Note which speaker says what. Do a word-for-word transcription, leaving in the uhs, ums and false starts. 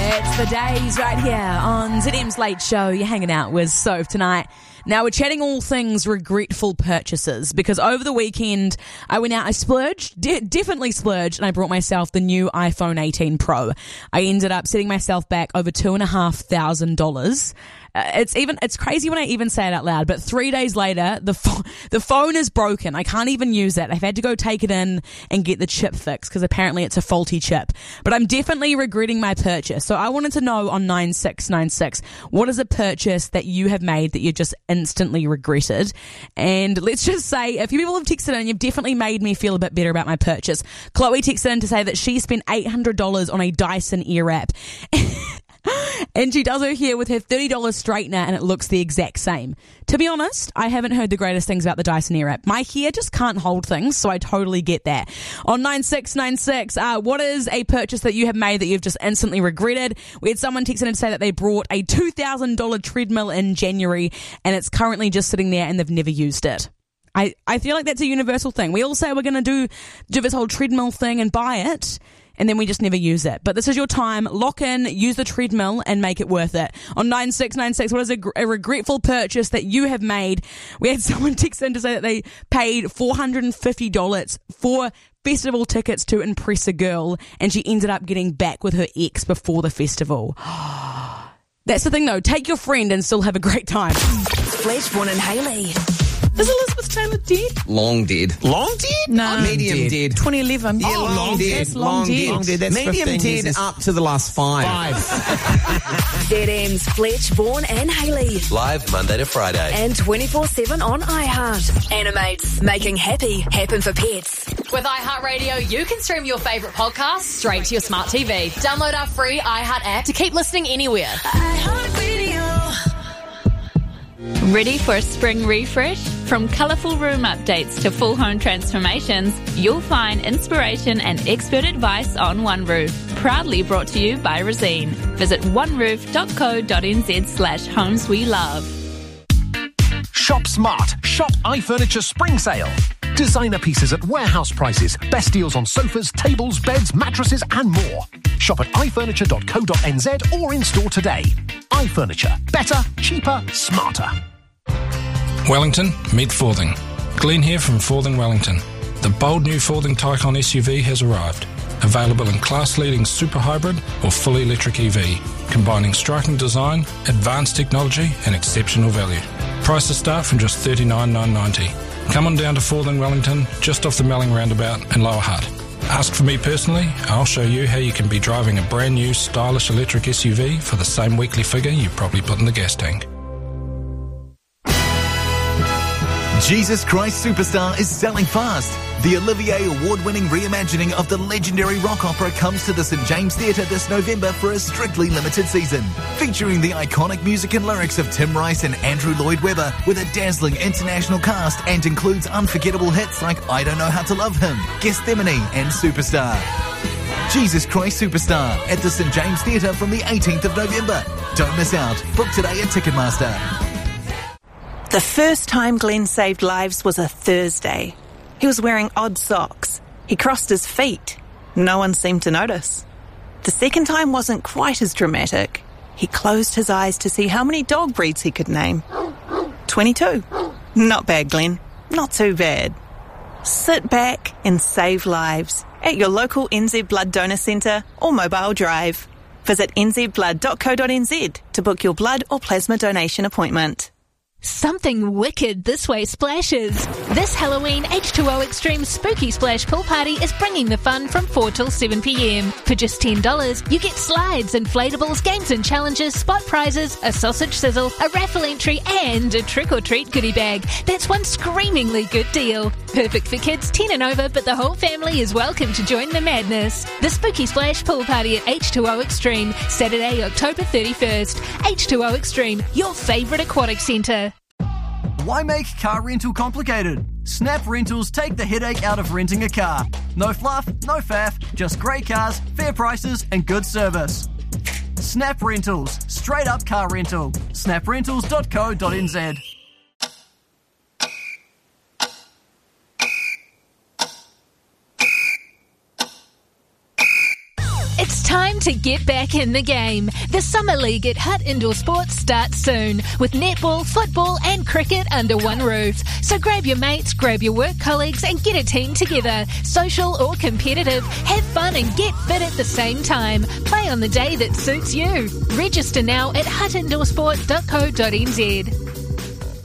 Speaker 1: It's the days right here on Z M's Late Show. You're hanging out with Soph tonight. Now we're chatting all things regretful purchases because over the weekend I went out, I splurged, de- definitely splurged, and I brought myself the new iPhone eighteen Pro. I ended up setting myself back over two and a half thousand dollars. Uh, it's even, it's crazy when I even say it out loud, but three days later, the fo- the phone is broken. I can't even use it. I've had to go take it in and get the chip fixed because apparently it's a faulty chip. But I'm definitely regretting my purchase. So I wanted to know on nine six nine six, what is a purchase that you have made that you just instantly regretted? And let's just say, a few people have texted in, you've definitely made me feel a bit better about my purchase. Chloe texted in to say that she spent eight hundred dollars on a Dyson Airwrap. And she does her hair with her thirty dollars straightener and it looks the exact same. To be honest, I haven't heard the greatest things about the Dyson Airwrap. My hair just can't hold things, so I totally get that. On nine six nine six, uh, what is a purchase that you have made that you've just instantly regretted? We had someone text in to say that they brought a two thousand dollars treadmill in January and it's currently just sitting there and they've never used it. I, I feel like that's a universal thing. We all say we're going to do do this whole treadmill thing and buy it, and then we just never use it. But this is your time. Lock in, use the treadmill, and make it worth it. On nine six nine six, what is a, a regretful purchase that you have made? We had someone text in to say that they paid four hundred fifty dollars for festival tickets to impress a girl, and she ended up getting back with her ex before the festival. That's the thing, though. Take your friend and still have a great time.
Speaker 2: Fleshborn and Hayley.
Speaker 1: Is Elizabeth Taylor dead?
Speaker 3: Long dead.
Speaker 4: Long dead?
Speaker 1: No.
Speaker 3: Medium dead. dead.
Speaker 1: twenty eleven.
Speaker 3: Yeah,
Speaker 1: oh,
Speaker 3: long dead.
Speaker 1: That's long, long dead.
Speaker 4: Long dead. That's
Speaker 3: Medium dead
Speaker 4: years.
Speaker 3: up to the last five.
Speaker 4: Five.
Speaker 2: Z M's Fleshborn and Hayley.
Speaker 5: Live Monday to Friday.
Speaker 2: And twenty-four seven on iHeart. Animates. Making happy happen for pets.
Speaker 6: With iHeartRadio, you can stream your favourite podcasts straight to your smart T V. Download our free iHeart app to keep listening anywhere.
Speaker 2: iHeartRadio.
Speaker 7: Ready for a spring refresh? From colourful room updates to full home transformations, you'll find inspiration and expert advice on One Roof. Proudly brought to you by Resene. Visit oneroof.co.nz slash homes we love.
Speaker 8: Shop smart. Shop iFurniture Spring Sale. Designer pieces at warehouse prices. Best deals on sofas, tables, beds, mattresses and more. Shop at i furniture dot co dot n z or in store today. iFurniture. Better, cheaper, smarter.
Speaker 9: Wellington, meet Forthing. Glenn here from Forthing Wellington. The bold new Forthing Taycan S U V has arrived. Available in class-leading super hybrid or fully electric E V, combining striking design, advanced technology and exceptional value. Prices start from just thirty-nine thousand nine hundred ninety. Come on down to Forthing Wellington, just off the Melling roundabout in Lower Hutt. Ask for me personally, I'll show you how you can be driving a brand new stylish electric S U V for the same weekly figure you probably put in the gas tank.
Speaker 10: Jesus Christ Superstar is selling fast. The Olivier Award-winning reimagining of the legendary rock opera comes to the Saint James Theatre this November for a strictly limited season. Featuring the iconic music and lyrics of Tim Rice and Andrew Lloyd Webber with a dazzling international cast and includes unforgettable hits like I Don't Know How to Love Him, Gethsemane and Superstar. Jesus Christ Superstar at the Saint James Theatre from the eighteenth of November. Don't miss out. Book today at Ticketmaster.
Speaker 11: The first time Glenn saved lives was a Thursday. He was wearing odd socks. He crossed his feet. No one seemed to notice. The second time wasn't quite as dramatic. He closed his eyes to see how many dog breeds he could name. twenty-two. Not bad, Glenn. Not too bad. Sit back and save lives at your local N Z Blood Donor Centre or Mobile Drive. Visit n z blood dot co dot n z to book your blood or plasma donation appointment.
Speaker 12: Something wicked this way splashes. This Halloween H two O Extreme Spooky Splash Pool Party is bringing the fun from four till seven p.m. For just ten dollars, you get slides, inflatables, games and challenges, spot prizes, a sausage sizzle, a raffle entry and a trick-or-treat goodie bag. That's one screamingly good deal. Perfect for kids ten and over, but the whole family is welcome to join the madness. The Spooky Splash Pool Party at H two O Extreme, Saturday, October thirty-first. H two O Extreme, your favourite aquatic centre.
Speaker 13: Why make car rental complicated? Snap Rentals take the headache out of renting a car. No fluff, no faff, just great cars, fair prices and good service. Snap Rentals, straight up car rental. snap rentals dot co dot n z.
Speaker 12: It's time to get back in the game. The Summer League at Hutt Indoor Sports starts soon, with netball, football and cricket under one roof. So grab your mates, grab your work colleagues and get a team together. Social or competitive, have fun and get fit at the same time. Play on the day that suits you. Register now at hutt indoor sport dot co dot n z.